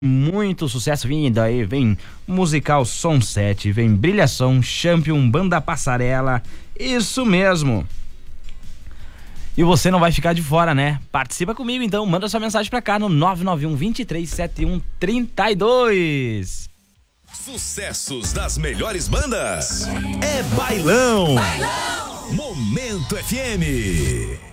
Muito sucesso vindo aí, vem Musical Som 7, vem Brilhação, Champion, Banda Passarela, isso mesmo. E você não vai ficar de fora, né? Participa comigo então, manda sua mensagem pra cá no 991-237132. Sucessos das melhores bandas é Bailão. Momento FM.